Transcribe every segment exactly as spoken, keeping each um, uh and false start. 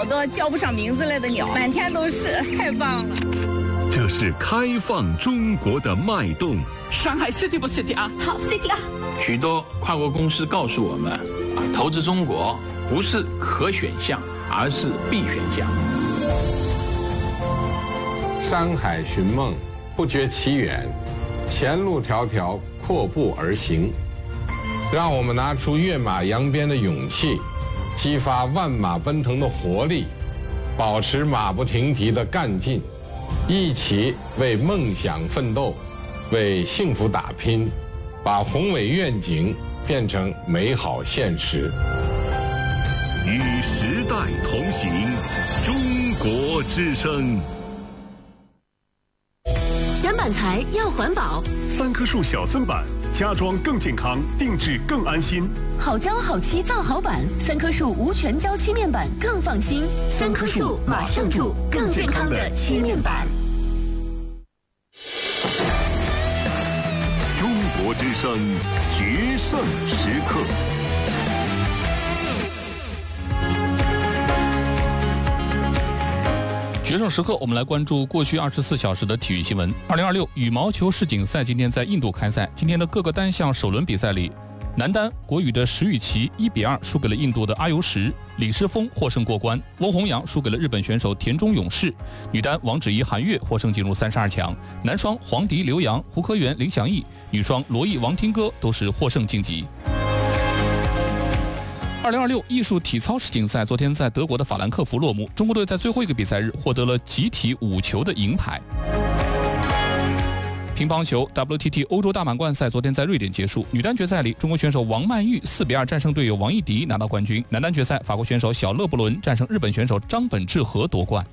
好多叫不上名字来的鸟，满天都是，太棒了。 这是开放中国的脉动。 上海 City 不 City 啊？ 好 City 啊！ 许多跨国公司告诉我们，啊，投资中国不是可选项，而是必选项。 山海寻梦，不觉其远，前路迢迢，阔步而行。让我们拿出跃马扬鞭的勇气，激发万马奔腾的活力，保持马不停蹄的干劲，一起为梦想奋斗，为幸福打拼，把宏伟愿景变成美好现实。 与时代同行，中国之声。 选板材要环保， 三棵树小森板，家装更健康，定制更安心。 好胶好漆造好板，三棵树无全胶漆面板更放心。三棵树马上住更健康的漆面板。 中国之声决胜时刻。 决胜时刻，我们来关注过去二十四小时的体育新闻。二零二六羽毛球世锦赛今天在印度开赛，今天的各个单项首轮比赛里，男单国羽的石宇奇一比二输给了印度的阿尤什，李诗峰获胜过关，翁宏阳输给了日本选手田中勇士。女单王芷怡韩悦获胜进入三十二强，男双黄迪刘洋、胡科元林祥义，女双罗毅王听歌都是获胜晋级。二零二六艺术体操世锦赛昨天在德国的法兰克福落幕，中国队在最后一个比赛日获得了集体五球的银牌。乒乓球 W T T 欧洲大满贯赛昨天在瑞典结束，女单决赛里，中国选手王曼玉四比二战胜队友王艺迪拿到冠军；男单决赛，法国选手小勒布伦战胜日本选手张本智和夺冠。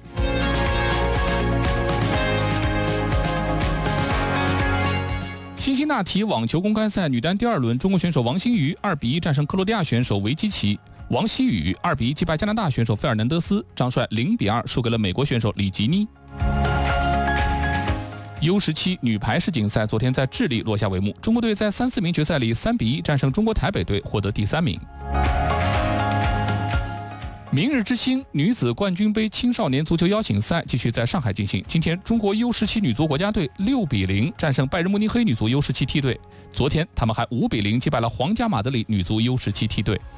辛辛那提网球公开赛女单第二轮，中国选手王欣瑜二比一战胜克罗地亚选手维基奇，王希雨二比一击败加拿大选手费尔南德斯，张帅零比二输给了美国选手里吉尼。U 十七女排世锦赛昨天在智利落下帷幕，中国队在三四名决赛里三比一战胜中国台北队，获得第三名。明日之星女子冠军杯青少年足球邀请赛继续在上海进行。今天，中国 U 十七女足国家队六比零战胜拜仁慕尼黑女足 U 十七梯队。昨天，他们还五比零击败了皇家马德里女足 U 十七梯队。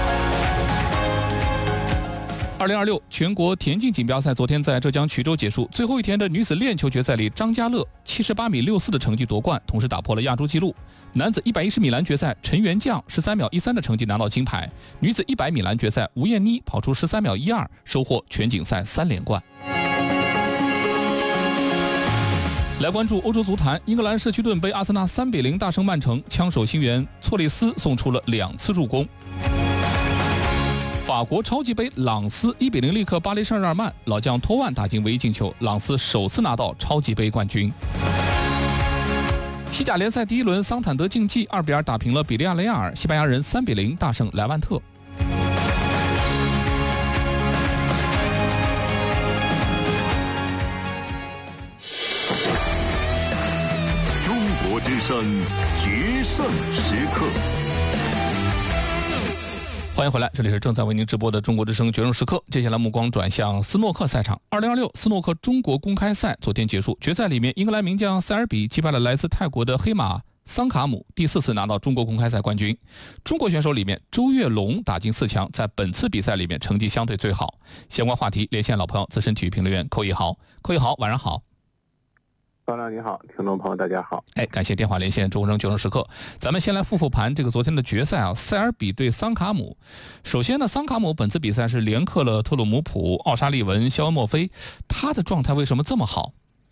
二零二六全国田径锦标赛昨天在浙江衢州结束，最后一天的女子链球决赛里，张家乐七十八米六四的成绩夺冠，同时打破了亚洲纪录。男子一百一十米栏决赛，陈元将十三秒一三的成绩拿到金牌。女子一百米栏决赛，吴艳妮跑出十三秒一二，收获全锦赛三连冠。来关注欧洲足坛，英格兰社区盾杯，阿森纳三比零大胜曼城，枪手新援措利斯送出了两次助攻。法国超级杯，朗斯一比零力克巴黎圣日耳曼，老将托万打进唯一进球，朗斯首次拿到超级杯冠军。西甲联赛第一轮，桑坦德竞技二比二打平了比利亚雷亚尔，西班牙人三比零大胜莱万特。 中国之声决胜时刻。 欢迎回来，这里是正在为您直播的中国之声决胜时刻。接下来目光转向斯诺克赛场，二零二六斯诺克中国公开赛昨天结束，决赛里面英格兰名将塞尔比击败了来自泰国的黑马桑卡姆，第四次拿到中国公开赛冠军。中国选手里面，周跃龙打进四强，在本次比赛里面成绩相对最好。相关话题连线老朋友资深体育评论员寇一豪，寇一豪晚上好。 高亮你好，听众朋友大家好。 哎，感谢电话连线中国之声决胜时刻。咱们先来复复盘这个昨天的决赛啊，塞尔比对桑卡姆。首先呢，桑卡姆本次比赛是连克了特鲁姆普、奥沙利文、肖恩莫菲，他的状态为什么这么好？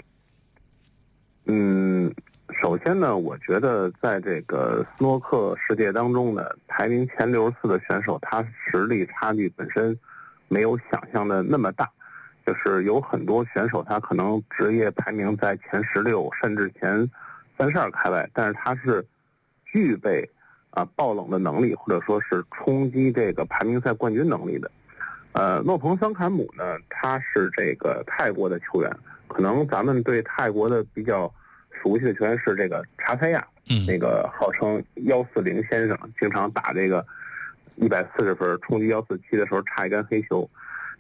嗯，首先呢，我觉得在这个斯诺克世界当中呢，排名前六十四的选手，他实力差距本身没有想象的那么大。就是有很多选手，他可能职业排名在前十六，甚至前三十二开外，但是他是具备啊爆冷的能力，或者说是冲击这个排名赛冠军能力的。呃，诺彭桑坎姆呢，他是这个泰国的球员，可能咱们对泰国的比较熟悉的球员是这个查塞亚， 嗯， 那个号称幺四零先生，经常打这个一百四十分，冲击幺四七的时候差一杆黑球。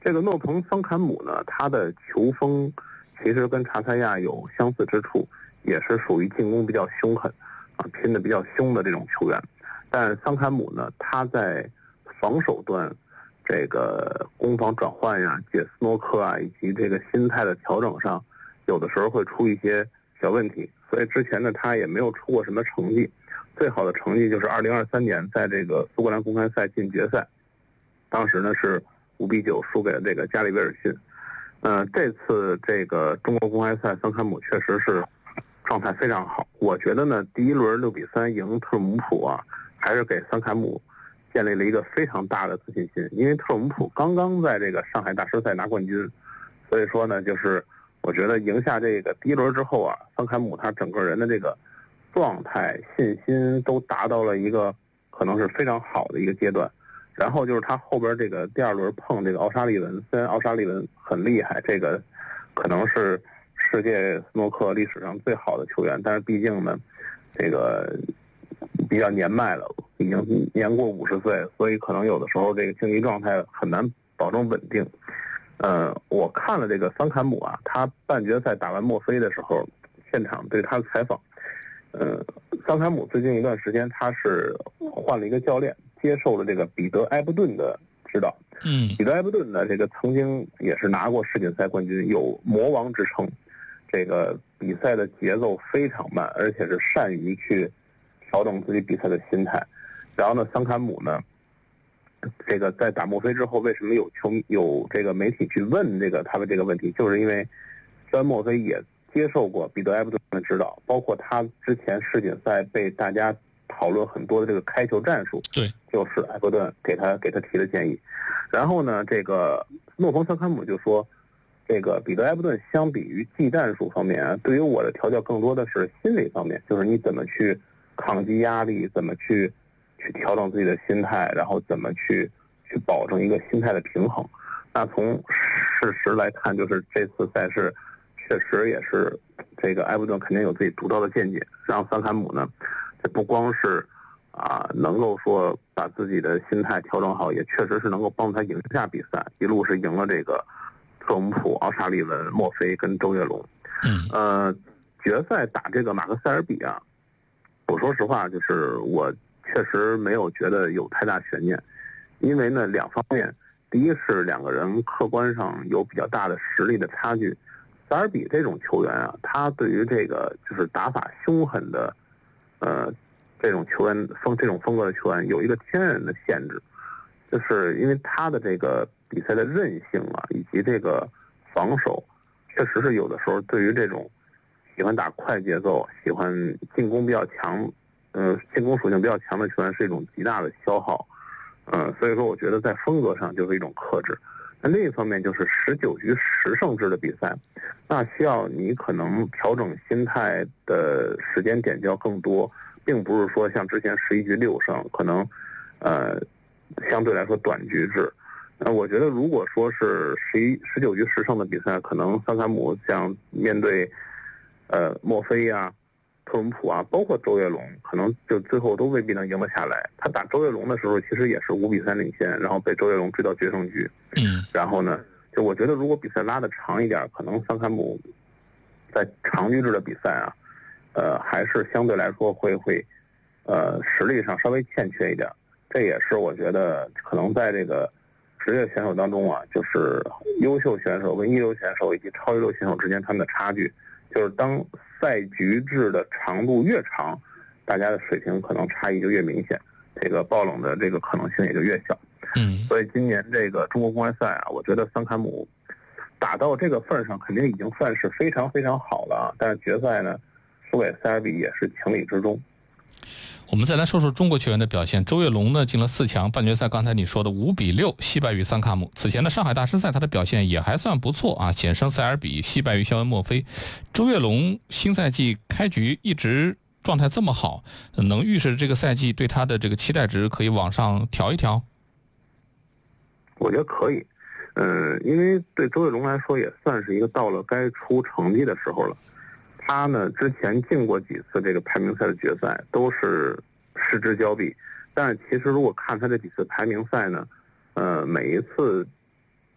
这个诺彭桑坎姆呢，他的球风其实跟查塞亚有相似之处，也是属于进攻比较凶狠啊，拼得比较凶的这种球员。但桑坎姆呢，他在防守端这个攻防转换呀、解斯诺克啊，以及这个心态的调整上，有的时候会出一些小问题，所以之前呢他也没有出过什么成绩。最好的成绩就是二零二三年在这个苏格兰公开赛进决赛，当时呢是五比九输给了这个加里威尔逊。呃，这次这个中国公开赛，桑坎姆确实是状态非常好。我觉得呢，第一轮六比三赢特鲁姆普啊，还是给桑坎姆建立了一个非常大的自信心。因为特鲁姆普刚刚在这个上海大师赛拿冠军，所以说呢，就是我觉得赢下这个第一轮之后啊，桑坎姆他整个人的这个状态、信心都达到了一个可能是非常好的一个阶段。然后就是他后边这个第二轮碰这个奥沙利文，虽然奥沙利文很厉害，这个可能是世界斯诺克历史上最好的球员，但是毕竟呢，这个比较年迈了，已经年过五十岁，所以可能有的时候这个竞技状态很难保证稳定。呃，我看了这个桑坎姆啊，他半决赛打完墨菲的时候，现场对他的采访，呃，桑坎姆最近一段时间他是换了一个教练。接受了这个彼得埃伯顿的指导。 嗯， 彼得埃伯顿呢，这个曾经也是拿过世锦赛冠军，有魔王之称。这个比赛的节奏非常慢，而且是善于去调整自己比赛的心态。然后呢，桑坎姆呢，这个在打墨菲之后，为什么有球有这个媒体去问这个他的这个问题，就是因为虽然墨菲也接受过彼得埃伯顿的指导，包括他之前世锦赛被大家讨论很多的这个开球战术， 对， 就是埃伯顿给他给他提的建议。然后呢，这个诺彭桑坎姆就说，这个彼得埃伯顿相比于技战术方面啊，对于我的调教更多的是心理方面，就是你怎么去抗击压力，怎么去去调整自己的心态，然后怎么去去保证一个心态的平衡。那从事实来看，就是这次赛事确实也是这个埃伯顿肯定有自己独到的见解，然后桑坎姆呢，这不光是啊能够说把自己的心态调整好，也确实是能够帮助他赢下比赛，一路是赢了这个特鲁姆普、奥沙利文、墨菲跟周跃龙。 嗯， 呃，决赛打这个马克塞尔比啊，我说实话，就是我确实没有觉得有太大悬念，因为呢两方面，第一是两个人客观上有比较大的实力的差距。塞尔比这种球员啊，他对于这个就是打法凶狠的，呃，这种球员风这种风格的球员有一个天然的限制，就是因为他的这个比赛的韧性啊，以及这个防守，确实是有的时候对于这种喜欢打快节奏、喜欢进攻比较强，呃，进攻属性比较强的球员是一种极大的消耗，呃，所以说我觉得在风格上就是一种克制。那另一方面就是十九局十胜制的比赛，那需要你可能调整心态的时间点就要更多，并不是说像之前十一局六胜，可能呃相对来说短局制。那我觉得如果说是十一十九局十胜的比赛，可能桑坎姆像面对呃墨菲呀、特鲁姆普啊，包括周跃龙，可能就最后都未必能赢得下来。他打周跃龙的时候，其实也是五比三领先，然后被周跃龙追到决胜局。 嗯， 然后呢，就我觉得如果比赛拉得长一点，可能桑坎姆在长局制的比赛啊，呃，还是相对来说会会，呃，实力上稍微欠缺一点。这也是我觉得可能在这个职业选手当中啊，就是优秀选手跟一流选手以及超一流选手之间他们的差距，就是当赛局制的长度越长，大家的水平可能差异就越明显，这个爆冷的这个可能性也就越小。 嗯， 所以今年这个中国公开赛啊，我觉得桑坎姆打到这个份上，肯定已经算是非常非常好了啊。但是决赛呢，输给塞尔比也是情理之中。 我们再来说说中国球员的表现。周跃龙呢进了四强，半决赛刚才你说的五比六惜败于桑坎姆。此前的上海大师赛他的表现也还算不错啊，险胜塞尔比，惜败于肖恩墨菲。周跃龙新赛季开局一直状态这么好，能预示这个赛季对他的这个期待值可以往上调一调？ 我觉得可以，呃，因为对周跃龙来说也算是一个到了该出成绩的时候了。他呢之前进过几次这个排名赛的决赛，都是失之交臂。但是其实如果看他这几次排名赛呢，呃，每一次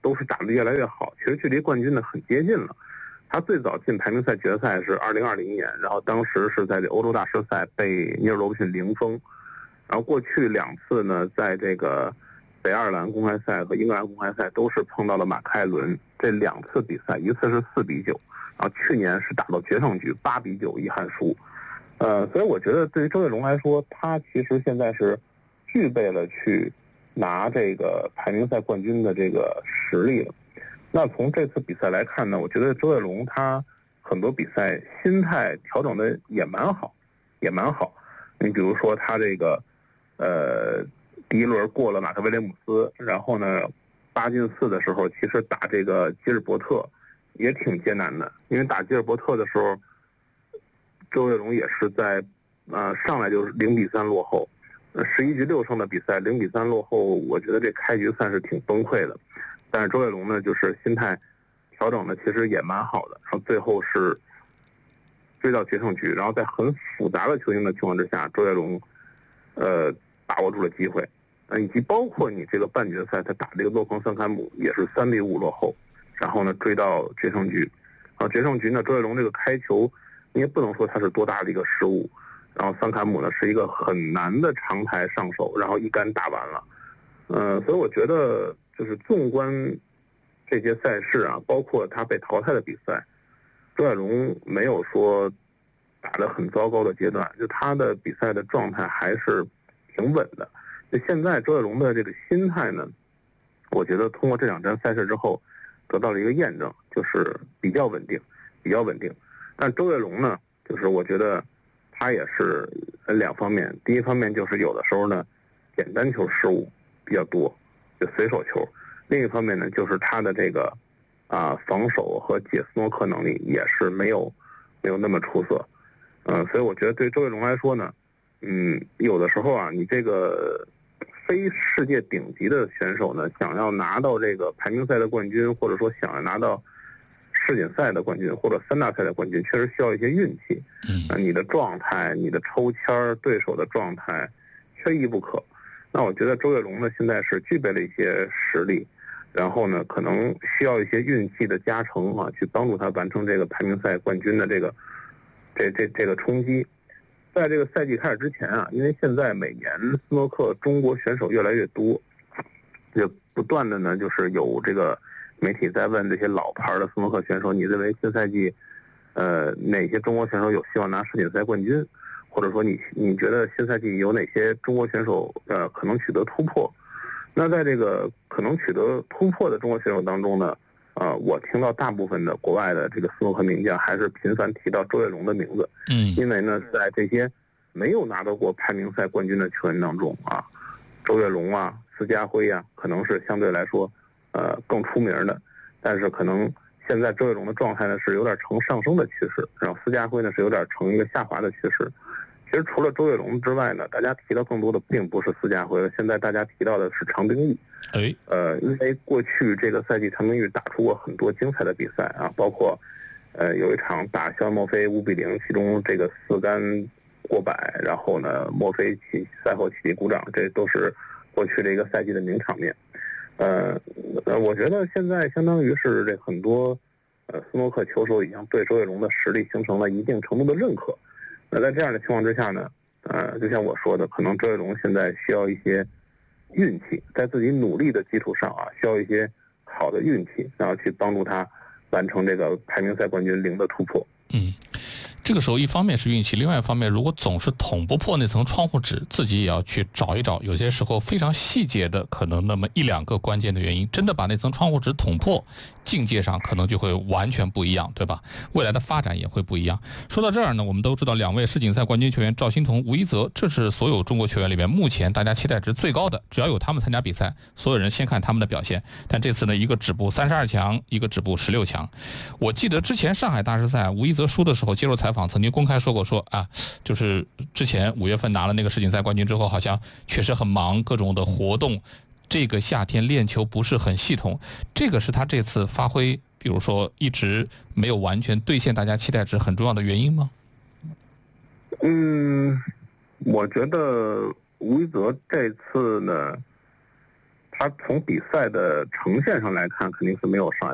都是打得越来越好，其实距离冠军呢很接近了。他最早进排名赛决赛是二零二零年，然后当时是在这欧洲大师赛被尼尔罗伯逊零封，然后过去两次呢，在这个北爱尔兰公开赛和英格兰公开赛都是碰到了马克艾伦，这两次比赛一次是四比九，然后去年是打到决胜局八比九遗憾输。呃，所以我觉得对于周跃龙来说，他其实现在是具备了去拿这个排名赛冠军的这个实力了。那从这次比赛来看呢，我觉得周跃龙他很多比赛心态调整的也蛮好，也蛮好。你比如说他这个呃第一轮过了马特威廉姆斯，然后呢八进四的时候，其实打这个吉尔伯特也挺艰难的，因为打吉尔伯特的时候，周跃龙也是在呃上来就是零比三落后，十一局六胜的比赛零比三落后，我觉得这开局算是挺崩溃的。但是周跃龙呢，就是心态调整的其实也蛮好的，然后最后是追到决胜局，然后在很复杂的球形的情况之下，周跃龙呃把握住了机会，呃以及包括你这个半决赛他打这个洛彭桑坎姆也是三比五落后，然后呢追到决胜局，然后决胜局呢周跃龙这个开球你也不能说他是多大的一个失误，然后桑坎姆呢是一个很难的长台上手，然后一杆打完了，呃所以我觉得就是纵观这些赛事啊，包括他被淘汰的比赛，周跃龙没有说打得很糟糕的阶段，就他的比赛的状态还是挺稳的。就现在周跃龙的这个心态呢，我觉得通过这两站赛事之后得到了一个验证，就是比较稳定，比较稳定。但周跃龙呢，就是我觉得他也是两方面，第一方面就是有的时候呢简单球失误比较多，就随手球。另一方面呢，就是他的这个啊防守和解斯诺克能力也是没有没有那么出色，嗯、呃，所以我觉得对周跃龙来说呢，嗯，有的时候啊，你这个非世界顶级的选手呢，想要拿到这个排名赛的冠军，或者说想要拿到世锦赛的冠军或者三大赛的冠军，确实需要一些运气，嗯、呃，你的状态、你的抽签、对手的状态缺一不可。那我觉得周跃龙呢，现在是具备了一些实力。然后呢，可能需要一些运气的加成啊，去帮助他完成这个排名赛冠军的这个这这这个冲击。在这个赛季开始之前啊，因为现在每年斯诺克中国选手越来越多，就不断的呢就是有这个媒体在问这些老牌的斯诺克选手，你认为新赛季呃哪些中国选手有希望拿世锦赛冠军，或者说你你觉得新赛季有哪些中国选手呃可能取得突破？那在这个可能取得突破的中国选手当中呢，呃，我听到大部分的国外的这个斯诺克名将还是频繁提到周跃龙的名字，嗯，因为呢，在这些没有拿到过排名赛冠军的球员当中啊，周跃龙啊、斯家辉啊，可能是相对来说呃更出名的，但是可能现在周跃龙的状态呢是有点呈上升的趋势，然后斯家辉呢是有点呈一个下滑的趋势。其实除了周跃龙之外呢，大家提到更多的并不是斯家辉了，现在大家提到的是常冰玉。 哎， 呃，因为过去这个赛季常冰玉打出过很多精彩的比赛啊，包括呃有一场打肖莫菲五比零，其中这个四杆过百，然后呢莫菲起赛后起立鼓掌，这都是过去这个赛季的名场面。呃，呃，我觉得现在相当于是这很多呃斯诺克球手已经对周跃龙的实力形成了一定程度的认可。那在这样的情况之下呢，呃，就像我说的，可能周跃龙现在需要一些运气，在自己努力的基础上啊，需要一些好的运气，然后去帮助他完成这个排名赛冠军零的突破。 嗯，这个时候一方面是运气，另外一方面如果总是捅不破那层窗户纸，自己也要去找一找，有些时候非常细节的可能那么一两个关键的原因，真的把那层窗户纸捅破，境界上可能就会完全不一样，对吧？未来的发展也会不一样。说到这儿呢，我们都知道两位世锦赛冠军球员赵心童、吴一泽，这是所有中国球员里面目前大家期待值最高的，只要有他们参加比赛，所有人先看他们的表现。但这次呢，一个止步三十二强，一个止步十六强。我记得之前上海大师赛吴一泽输的时候接受采访曾经公开说过，说啊，就是之前五月份拿了那个世锦赛冠军之后，好像确实很忙，各种的活动，这个夏天练球不是很系统，这个是他这次发挥比如说一直没有完全兑现大家期待值很重要的原因吗？ 嗯，我觉得吴一泽这次呢， 他从比赛的呈现上来看，肯定是没有上海